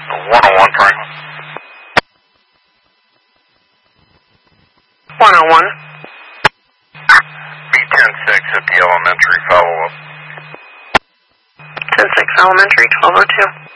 101 Franklin. 101. B106 at the elementary follow-up. 10-6 elementary, 1202.